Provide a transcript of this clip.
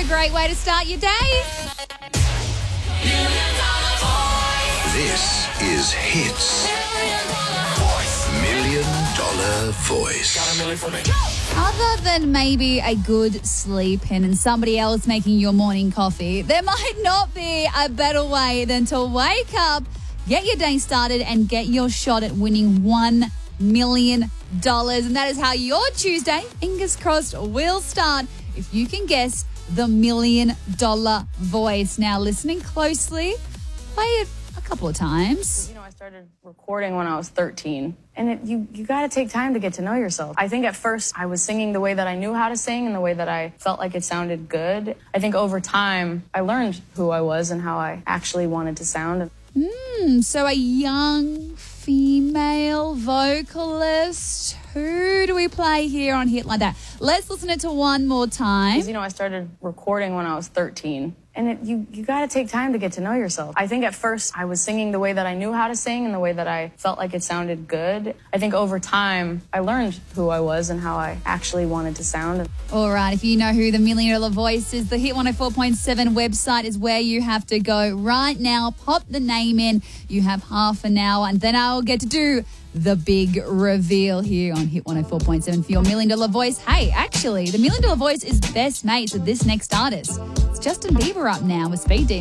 a great way to start your day. This is Hits. $1 Million Voice. Other than maybe a good sleep in and somebody else making your morning coffee, there might not be a better way than to wake up, get your day started, and get your shot at winning $1 million. And that is how your Tuesday, fingers crossed, will start if you can guess the $1 million voice. Now, listening closely, play it a couple of times. I started recording when I was 13, and you got to take time to get to know yourself. I think at first I was singing the way that I knew how to sing and the way that I felt like it sounded good. I think over time I learned who I was and how I actually wanted to sound. So a young female vocalist. Who do we play here on Hit Like That? Let's listen it to one more time. I started recording when I was 13. And you got to take time to get to know yourself. I think at first I was singing the way that I knew how to sing and the way that I felt like it sounded good. I think over time I learned who I was and how I actually wanted to sound. All right, if you know who the $1 Million Voice is, the Hit 104.7 website is where you have to go right now. Pop the name in. You have half an hour, and then I'll get to do the big reveal here on Hit 104.7 for your $1 Million Voice. Hey, actually, the $1 Million Voice is best mates with this next artist. It's Justin Bieber up now with Speed Demon.